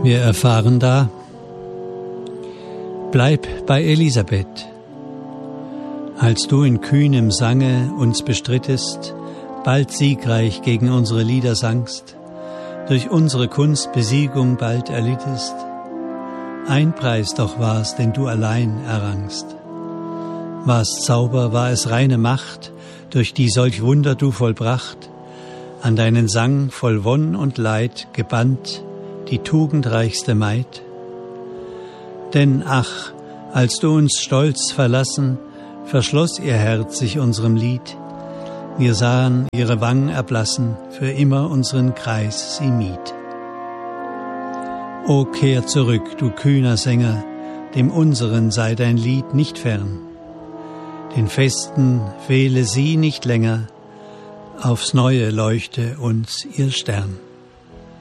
Wir erfahren da: Bleib bei Elisabeth. Als du in kühnem Sange uns bestrittest, bald siegreich gegen unsere Lieder sangst, durch unsere Kunst Besiegung bald erlittest, ein Preis doch war's, den du allein errangst. War's Zauber, war es reine Macht, durch die solch Wunder du vollbracht, an deinen Sang voll Wonn und Leid gebannt, die tugendreichste Maid? Denn ach, als du uns stolz verlassen, verschloss ihr Herz sich unserem Lied. Wir sahen ihre Wangen erblassen, für immer unseren Kreis sie mied. O kehr zurück, du kühner Sänger, dem unseren sei dein Lied nicht fern. Den Festen fehle sie nicht länger, aufs Neue leuchte uns ihr Stern.